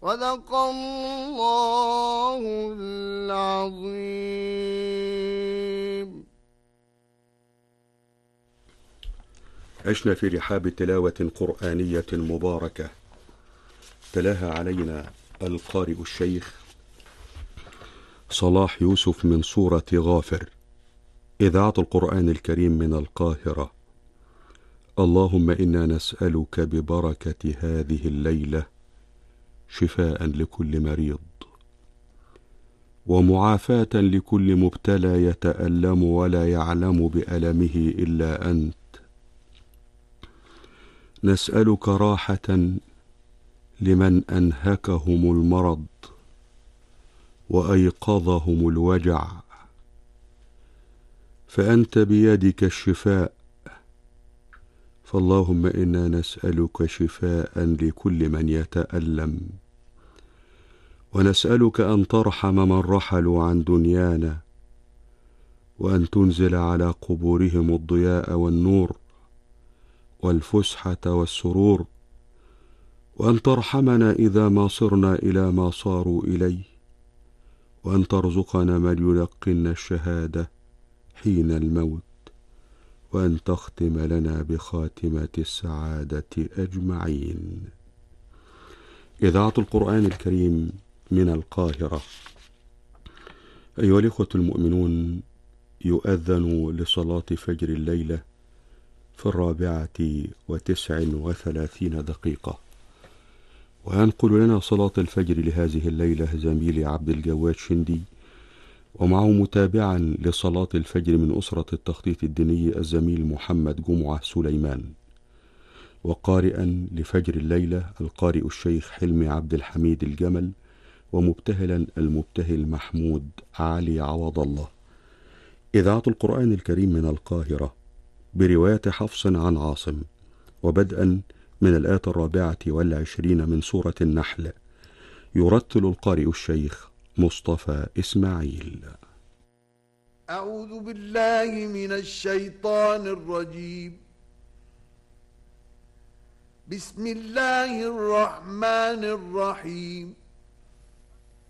صدق الله العظيم. عشنا في رحاب تلاوة قرآنية مباركة تلاها علينا القارئ الشيخ صلاح يوسف من سورة غافر، إذاعة القرآن الكريم من القاهرة. اللهم إنا نسألك ببركة هذه الليلة شفاء لكل مريض، ومعافاة لكل مبتلى يتألم ولا يعلم بألمه إلا أنت. نسألك راحة لمن أنهكهم المرض وأيقظهم الوجع، فأنت بيدك الشفاء، فاللهم إنا نسألك شفاء لكل من يتألم، ونسألك أن ترحم من رحلوا عن دنيانا، وأن تنزل على قبورهم الضياء والنور والفسحة والسرور، وأن ترحمنا إذا ما صرنا إلى ما صاروا إليه، وأن ترزقنا من يلقن الشهادة حين الموت، وأن تختم لنا بخاتمة السعادة أجمعين. إذاعة القرآن الكريم من القاهرة. أيها الإخوة المؤمنون، يؤذن لصلاة فجر الليلة في 4:39 وينقل لنا صلاة الفجر لهذه الليلة زميلي عبد الجواد شندي، ومعه متابعا لصلاة الفجر من أسرة التخطيط الديني الزميل محمد جمعة سليمان، وقارئا لفجر الليلة القارئ الشيخ حلمي عبد الحميد الجمل، ومبتهلا المبتهل محمود علي عوض الله. إذاعة القرآن الكريم من القاهرة برواية حفص عن عاصم، وبدءا من الآية 24 من سورة النحل. يرتل القارئ الشيخ مصطفى إسماعيل. أعوذ بالله من الشيطان الرجيم. بسم الله الرحمن الرحيم.